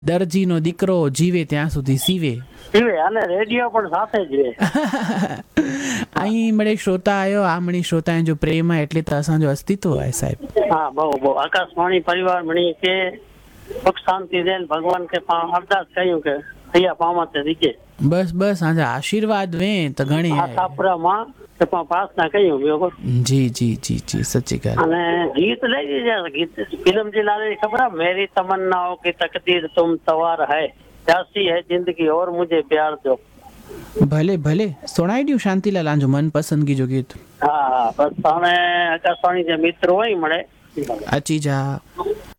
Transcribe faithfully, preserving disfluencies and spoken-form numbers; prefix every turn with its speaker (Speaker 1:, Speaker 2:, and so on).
Speaker 1: દરજીનો દીકરો જીવે ત્યાં સુધી સીવે.
Speaker 2: જીવે અને રેડિયો પણ સાથે જ રહે.
Speaker 1: અહીં મળે શ્રોતા આવ્યો આ મણી શ્રોતા જો પ્રેમ એટલે તો અસાંજો અસ્તિત્વ હોય સાહેબ.
Speaker 2: હા બહુ બહુ આકાશવાણી પરિવાર મણી કે સુખ શાંતિ દે ભગવાન કે અરદાસ કર્યું કે થયા પામતે દીજે.
Speaker 1: બસ બસ આજે આશીર્વાદ વે તો ઘણી
Speaker 2: આશાપુરામાં કે પ્રાર્થના કર્યું બરોબર.
Speaker 1: જી જી જી જી સચ્ચી ਗੱਲ.
Speaker 2: અને ગીત લઈ લીધે ગીત ફિલ્મ જે લાલી ખબર મેરી તમन्नाओं की तकदीर तुम सवार है प्यासी है जिंदगी और मुझे प्यार दो.
Speaker 1: ભલે ભલે સોણાઈ દઉં શાંતિલાલ આંજો મન પસંદગી જો ગીત.
Speaker 2: હા હા બસ તમે આકાશવાણી જે મિત્ર હોય મળે
Speaker 1: અચી જા.